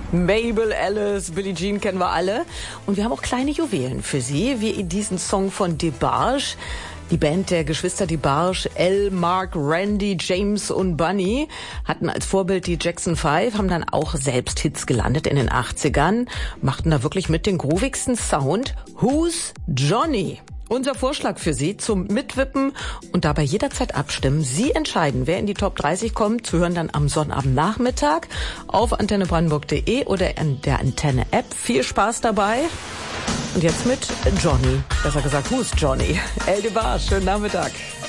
Mabel, Alice, Billie Jean kennen wir alle. Und wir haben auch kleine Juwelen für Sie, wie diesen Song von DeBarge. Die Band der Geschwister DeBarge, Al, Mark, Randy, James und Bunny, hatten als Vorbild die Jackson 5, haben dann auch selbst Hits gelandet in den 80ern, machten da wirklich mit den groovigsten Sound. Who's Johnny? Unser Vorschlag für Sie zum Mitwippen und dabei jederzeit abstimmen. Sie entscheiden, wer in die Top 30 kommt, zu hören dann am Sonnabendnachmittag auf antennebrandenburg.de oder in der Antenne-App. Viel Spaß dabei. Und jetzt mit Johnny, besser gesagt, Who's Johnny? El DeBarge, schönen Nachmittag.